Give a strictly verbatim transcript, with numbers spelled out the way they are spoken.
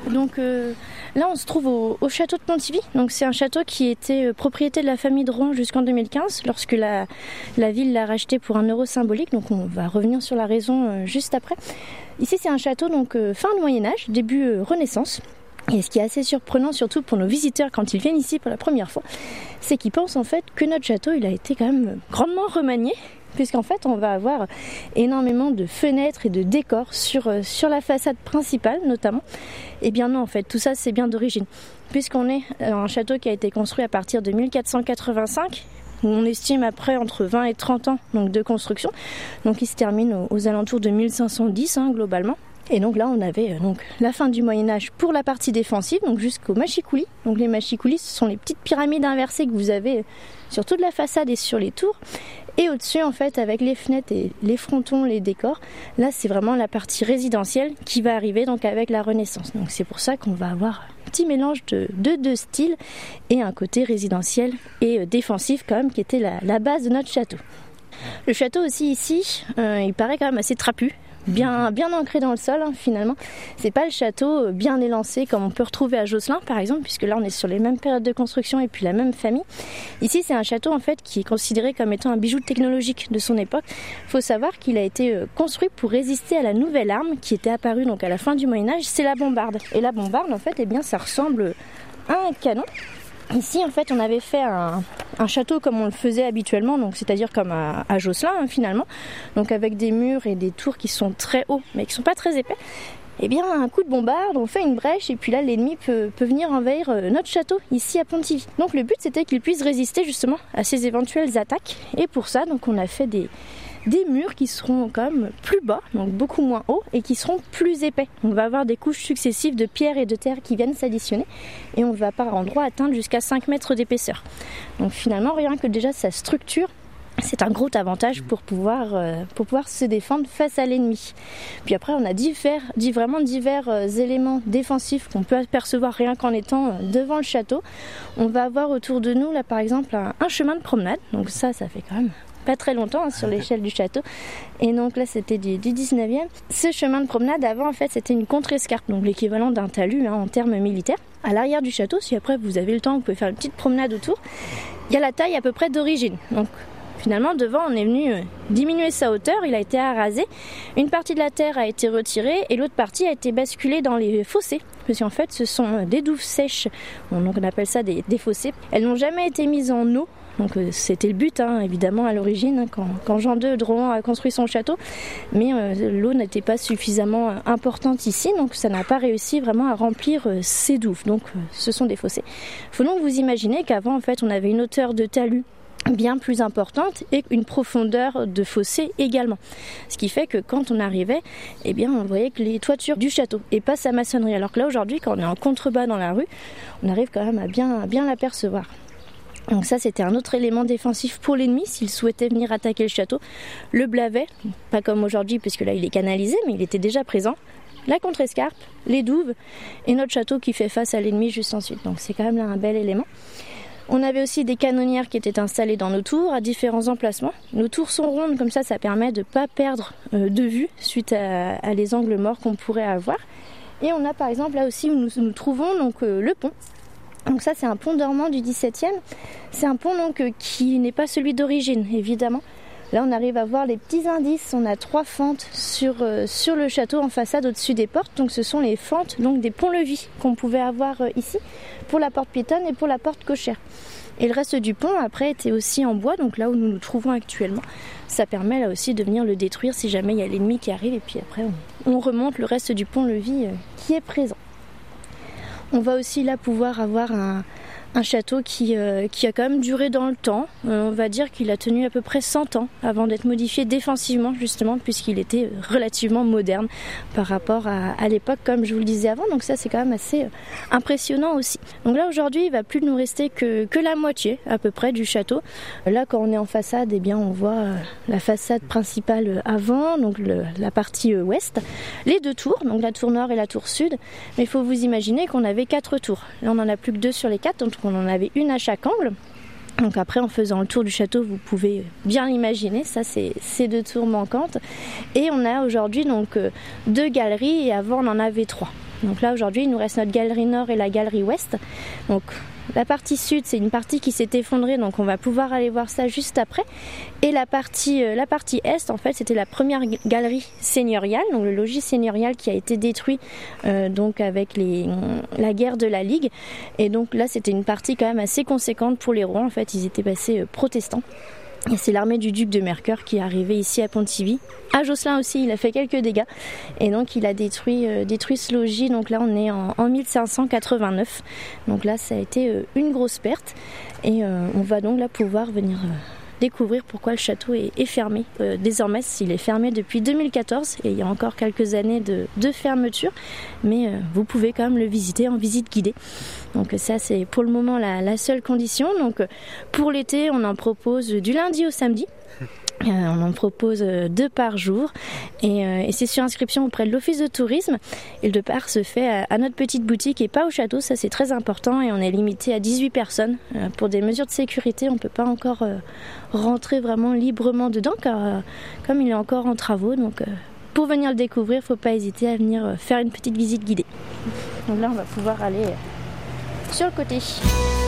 Donc euh, là, on se trouve au, au château de Pontivy. Donc c'est un château qui était euh, propriété de la famille de Rohan jusqu'en deux mille quinze, lorsque la, la ville l'a racheté pour un euro symbolique. Donc on va revenir sur la raison euh, juste après. Ici, c'est un château donc euh, fin de Moyen-Âge, début euh, Renaissance. Et ce qui est assez surprenant, surtout pour nos visiteurs quand ils viennent ici pour la première fois, c'est qu'ils pensent en fait que notre château, il a été quand même grandement remanié. Puisqu'en fait on va avoir énormément de fenêtres et de décors sur, euh, sur la façade principale notamment. Et bien non, en fait tout ça c'est bien d'origine, puisqu'on est un château qui a été construit à partir de mille quatre cent quatre-vingt-cinq, où on estime après entre vingt et trente ans donc, de construction, donc il se termine aux, aux alentours de mille cinq cent dix hein, globalement. Et donc là on avait euh, donc, la fin du Moyen-Âge pour la partie défensive, donc jusqu'aux mâchicoulis. Donc les mâchicoulis, ce sont les petites pyramides inversées que vous avez sur toute la façade et sur les tours. Et au-dessus, en fait, avec les fenêtres et les frontons, les décors, là, c'est vraiment la partie résidentielle qui va arriver donc avec la Renaissance. Donc c'est pour ça qu'on va avoir un petit mélange de deux de styles et un côté résidentiel et défensif quand même qui était la, la base de notre château. Le château aussi ici, euh, il paraît quand même assez trapu. Bien, bien ancré dans le sol hein, finalement. C'est pas le château bien élancé comme on peut retrouver à Josselin par exemple, puisque là on est sur les mêmes périodes de construction et puis la même famille. Ici c'est un château en fait qui est considéré comme étant un bijou technologique de son époque. Il faut savoir qu'il a été construit pour résister à la nouvelle arme qui était apparue donc à la fin du Moyen-Âge, c'est la bombarde. Et la bombarde en fait, eh bien, ça ressemble à un canon. Ici, en fait, on avait fait un, un château comme on le faisait habituellement, donc c'est-à-dire comme à, à Josselin, hein, finalement, donc avec des murs et des tours qui sont très hauts, mais qui ne sont pas très épais. Eh bien, un coup de bombarde, on fait une brèche, et puis là, l'ennemi peut, peut venir envahir notre château, ici à Pontivy. Donc le but, c'était qu'il puisse résister justement à ces éventuelles attaques, et pour ça, donc, on a fait des... des murs qui seront quand même plus bas, donc beaucoup moins hauts, et qui seront plus épais. On va avoir des couches successives de pierre et de terre qui viennent s'additionner, et on va par endroits atteindre jusqu'à cinq mètres d'épaisseur. Donc finalement, rien que déjà sa structure, c'est un gros avantage pour pouvoir, euh, pour pouvoir se défendre face à l'ennemi. Puis après, on a divers, dit vraiment divers euh, éléments défensifs qu'on peut apercevoir rien qu'en étant euh, devant le château. On va avoir autour de nous, là par exemple, un, un chemin de promenade. Donc ça, ça fait quand même pas très longtemps hein, sur l'échelle du château. Et donc là, c'était du, du dix-neuvième. Ce chemin de promenade, avant, en fait, c'était une contre-escarpe, donc l'équivalent d'un talus hein, en termes militaires. À l'arrière du château, si après vous avez le temps, vous pouvez faire une petite promenade autour. Il y a la taille à peu près d'origine. Donc finalement, devant, on est venu diminuer sa hauteur, il a été arasé. Une partie de la terre a été retirée et l'autre partie a été basculée dans les fossés. Parce qu'en fait, ce sont des douves sèches, donc on appelle ça des, des fossés. Elles n'ont jamais été mises en eau. Donc euh, c'était le but, hein, évidemment, à l'origine, hein, quand, quand Jean deux de Rohan a construit son château. Mais euh, l'eau n'était pas suffisamment euh, importante ici, donc ça n'a pas réussi vraiment à remplir euh, ces douves. Donc euh, ce sont des fossés. Il faut donc vous imaginer qu'avant, en fait, on avait une hauteur de talus bien plus importante et une profondeur de fossé également. Ce qui fait que quand on arrivait, eh bien, on voyait que les toitures du château et pas sa maçonnerie. Alors que là, aujourd'hui, quand on est en contrebas dans la rue, on arrive quand même à bien, à bien l'apercevoir. Donc ça, c'était un autre élément défensif pour l'ennemi s'il souhaitait venir attaquer le château. Le blavet, pas comme aujourd'hui puisque là il est canalisé, mais il était déjà présent. La contre-escarpe, les douves et notre château qui fait face à l'ennemi juste ensuite. Donc c'est quand même là un bel élément. On avait aussi des canonnières qui étaient installées dans nos tours à différents emplacements. Nos tours sont rondes, comme ça, ça permet de ne pas perdre de vue suite à, à les angles morts qu'on pourrait avoir. Et on a par exemple là aussi où nous nous trouvons donc, euh, le pont. Donc ça, c'est un pont dormant du dix-septième. C'est un pont donc, euh, qui n'est pas celui d'origine, évidemment. Là, on arrive à voir les petits indices. On a trois fentes sur, euh, sur le château en façade au-dessus des portes. Donc ce sont les fentes donc, des ponts-levis qu'on pouvait avoir euh, ici pour la porte piétonne et pour la porte cochère. Et le reste du pont, après, était aussi en bois, donc là où nous nous trouvons actuellement. Ça permet là aussi de venir le détruire si jamais il y a l'ennemi qui arrive. Et puis après, on, on remonte le reste du pont-levis euh, qui est présent. On va aussi là pouvoir avoir un, un château qui, euh, qui a quand même duré dans le temps. Euh, on va dire qu'il a tenu à peu près cent ans avant d'être modifié défensivement, justement, puisqu'il était relativement moderne par rapport à, à l'époque, comme je vous le disais avant. Donc ça, c'est quand même assez euh, impressionnant aussi. Donc là, aujourd'hui, il ne va plus nous rester que, que la moitié, à peu près, du château. Là, quand on est en façade, eh bien, on voit euh, la façade principale avant, donc le, la partie euh, ouest, les deux tours, donc la tour nord et la tour sud. Mais il faut vous imaginer qu'on avait quatre tours. Là, on n'en a plus que deux sur les quatre, donc on en avait une à chaque angle. Donc après, en faisant le tour du château, vous pouvez bien l'imaginer, ça c'est ces deux tours manquantes. Et on a aujourd'hui donc deux galeries et avant on en avait trois. Donc là aujourd'hui il nous reste notre galerie nord et la galerie ouest. Donc la partie sud, c'est une partie qui s'est effondrée, donc on va pouvoir aller voir ça juste après. Et la partie, euh, la partie est, en fait, c'était la première galerie seigneuriale, donc le logis seigneurial qui a été détruit euh, donc avec les, la guerre de la Ligue. Et donc là, c'était une partie quand même assez conséquente pour les Rois. En fait, ils étaient passés euh, protestants. Et c'est l'armée du duc de Mercœur qui est arrivée ici à Pontivy. À Josselin aussi, il a fait quelques dégâts. Et donc il a détruit, euh, détruit ce logis. Donc là on est en, en mille cinq cent quatre-vingt-neuf. Donc là ça a été euh, une grosse perte. Et euh, on va donc là pouvoir venir euh, découvrir pourquoi le château est, est fermé. Euh, désormais il est fermé depuis deux mille quatorze. Et il y a encore quelques années de, de fermeture. Mais euh, vous pouvez quand même le visiter en visite guidée. Donc ça c'est pour le moment la, la seule condition. Donc pour l'été on en propose du lundi au samedi. Euh, on en propose euh, deux par jour et, euh, et c'est sur inscription auprès de l'office de tourisme. Et le départ se fait à, à notre petite boutique et pas au château, ça c'est très important et on est limité à dix-huit personnes. Euh, pour des mesures de sécurité, on ne peut pas encore euh, rentrer vraiment librement dedans car euh, comme il est encore en travaux, donc euh, pour venir le découvrir, il ne faut pas hésiter à venir euh, faire une petite visite guidée. Donc là on va pouvoir aller euh, sur le côté.